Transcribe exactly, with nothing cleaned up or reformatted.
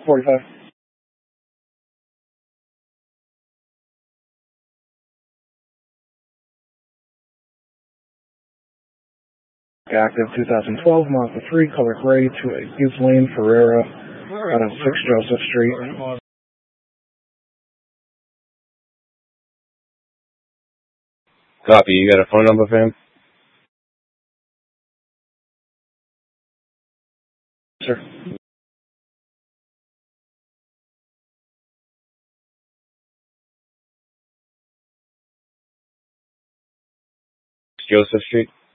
forty-five. Active two thousand twelve, Mazda three, color gray, to Gibbs Lane, Ferrera, out of six Joseph Street. Copy. You got a phone number for him? Sir. Joseph Street.